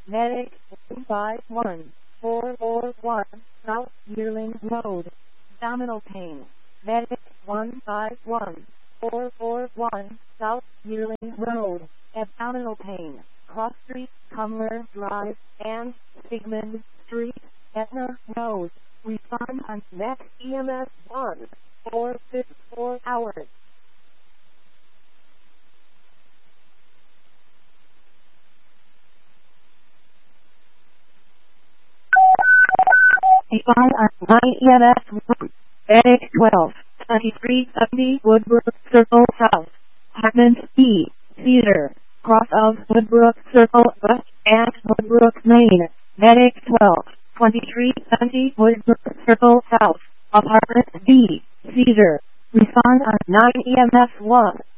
Medic 151441, South Yearling Road. Abdominal pain. Medic 151441, South Yearling Road. Abdominal pain. Cross Street, Cumler Drive, and Sigmund Street, Etna Road. Respond on next EMS 1 for 54 hours. Respond on 9 EMS 1. Medic 122370 Woodbrook Circle South. Hartman E. Cedar. Cross of Woodbrook Circle West and Woodbrook Main. Medic 122370 Woodbrook Circle South. Apartment B. Cedar. Respond on 9 EMS 1.